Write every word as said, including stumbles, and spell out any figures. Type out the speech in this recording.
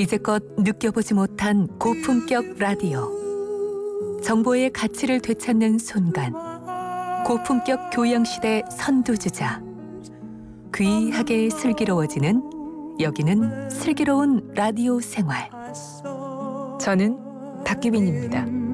이제껏 느껴보지 못한 고품격 라디오. 정보의 가치를 되찾는 순간. 고품격 교양시대 선두주자. 귀하게 슬기로워지는 여기는 슬기로운 라디오 생활. 저는 박규민입니다.